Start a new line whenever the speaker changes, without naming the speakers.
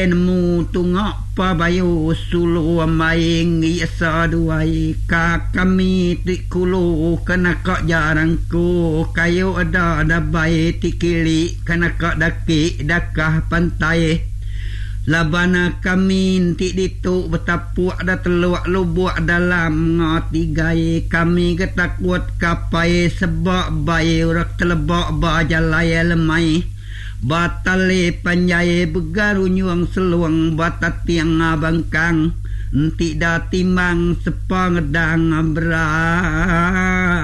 nemu tungak pabayu sulu maing iasa duai ka kami tikulu kena kak jarangku kayu ada bai tikili kena kak daki dakah pantai labana kami ti ditu betapuk ada teluk lubuk dalam ngatigai kami ketakut kapai sebab bai urak telebak bajalaya lemai batale panjai begaru nyuang seluang batat tiang abangkang tidak timang sepang gedang berat